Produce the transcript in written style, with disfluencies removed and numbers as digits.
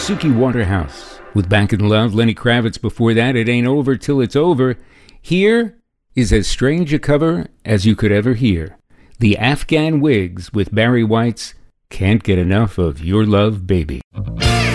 Suki Waterhouse. With Back in Love, Lenny Kravitz before that, It Ain't Over Till It's Over. Here is as strange a cover as you could ever hear. The Afghan Wigs with Barry White's Can't Get Enough of Your Love, Baby.